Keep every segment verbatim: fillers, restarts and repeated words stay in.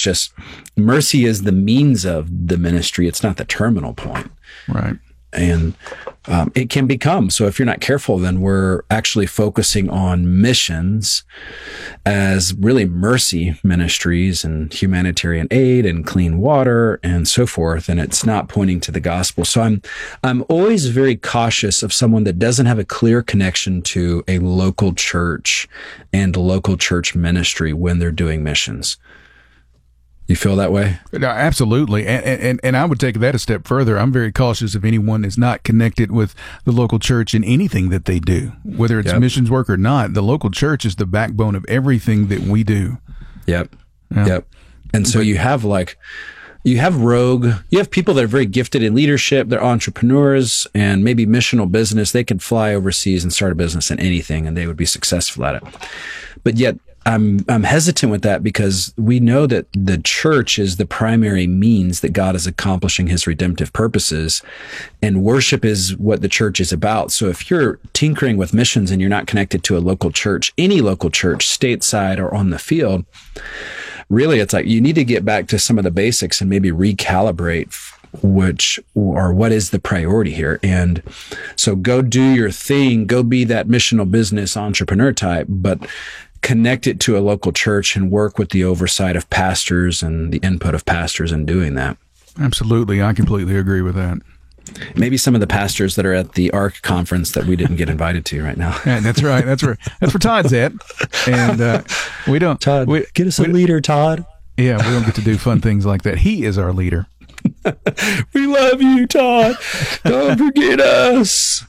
just mercy is the means of the ministry. It's not the terminal point. Right. And um, it can become, so if you're not careful, then we're actually focusing on missions as really mercy ministries and humanitarian aid and clean water and so forth. And it's not pointing to the gospel. So I'm, I'm always very cautious of someone that doesn't have a clear connection to a local church and local church ministry when they're doing missions. You feel that way? No, absolutely. And, and and I would take that a step further. I'm very cautious if anyone is not connected with the local church in anything that they do, whether it's Yep. missions work or not. The local church is the backbone of everything that we do. Yep. Yeah. Yep. And so But- you have like, you have rogue, you have people that are very gifted in leadership. They're entrepreneurs and maybe missional business. They could fly overseas and start a business in anything and they would be successful at it. But yet I'm, I'm hesitant with that because we know that the church is the primary means that God is accomplishing his redemptive purposes, and worship is what the church is about. So if you're tinkering with missions and you're not connected to a local church, any local church, stateside or on the field, really, it's like you need to get back to some of the basics and maybe recalibrate which or what is the priority here. And so go do your thing, go be that missional business entrepreneur type, but connect it to a local church and work with the oversight of pastors and the input of pastors in doing that. Absolutely. I completely agree with that. Maybe some of the pastors that are at the ARC conference that we didn't get invited to right now. Yeah, that's right. That's where that's where Todd's at. And uh, we don't Todd, we, get us a we, leader, Todd. Yeah, we don't get to do fun things like that. He is our leader. We love you, Todd. Don't forget us.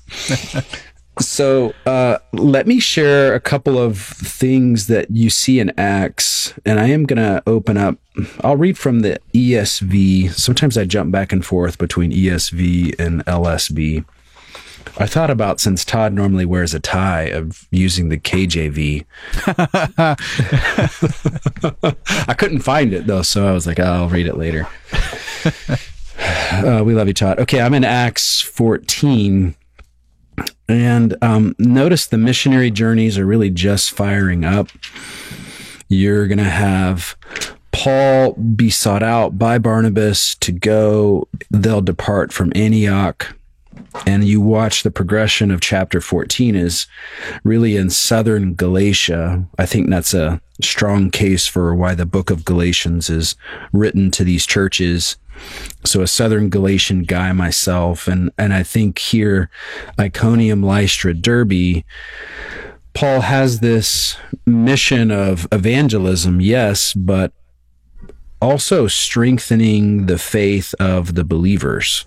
So uh, let me share a couple of things that you see in Acts, and I am going to open up. I'll read from the E S V. Sometimes I jump back and forth between E S V and L S B. I thought about, since Todd normally wears a tie, of using the K J V. I couldn't find it, though, so I was like, oh, I'll read it later. Uh, we love you, Todd. Okay, I'm in Acts fourteen. And um, notice the missionary journeys are really just firing up. You're going to have Paul be sought out by Barnabas to go. They'll depart from Antioch. And you watch the progression of chapter fourteen is really in southern Galatia. I think that's a strong case for why the book of Galatians is written to these churches. So a southern Galatian guy myself, and, and I think here, Iconium, Lystra, Derbe, Paul has this mission of evangelism, yes, but also strengthening the faith of the believers.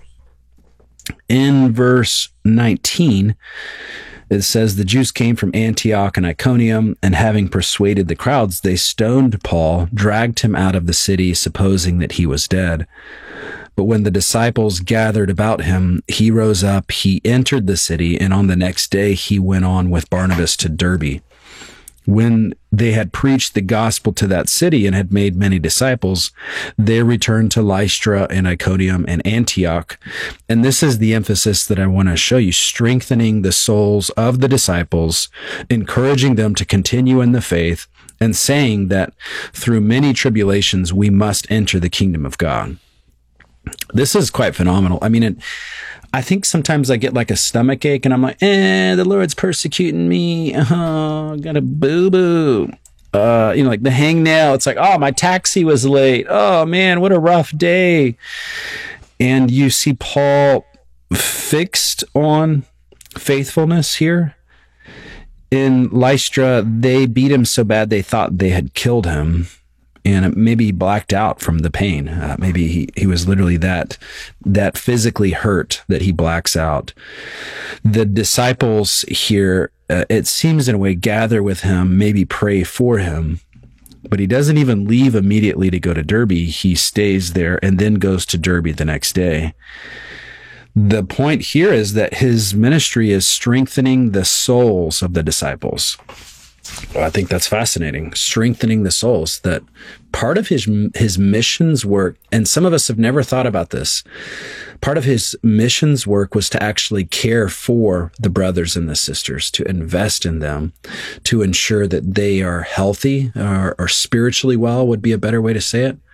In verse nineteen, it says, the Jews came from Antioch and Iconium, and having persuaded the crowds, they stoned Paul, dragged him out of the city, supposing that he was dead. But when the disciples gathered about him, he rose up, he entered the city, and on the next day he went on with Barnabas to Derbe. When they had preached the gospel to that city and had made many disciples, they returned to Lystra and Iconium and Antioch. And this is the emphasis that I want to show you: strengthening the souls of the disciples, encouraging them to continue in the faith, and saying that through many tribulations we must enter the kingdom of God. This is quite phenomenal. I mean, it, I think sometimes I get like a stomach ache and I'm like, eh, the Lord's persecuting me. Oh, I got a boo-boo. Uh, you know, like the hangnail. It's like, oh, my taxi was late. Oh, man, what a rough day. And you see Paul fixed on faithfulness here. In Lystra, they beat him so bad they thought they had killed him. And maybe he blacked out from the pain. Uh, maybe he, he was literally that, that physically hurt that he blacks out. The disciples here, uh, it seems in a way, gather with him, maybe pray for him. But he doesn't even leave immediately to go to Derbe. He stays there and then goes to Derbe the next day. The point here is that his ministry is strengthening the souls of the disciples. I think that's fascinating. Strengthening the souls, that part of his his missions work, and some of us have never thought about this, part of his missions work was to actually care for the brothers and the sisters, to invest in them, to ensure that they are healthy or, or spiritually well would be a better way to say it.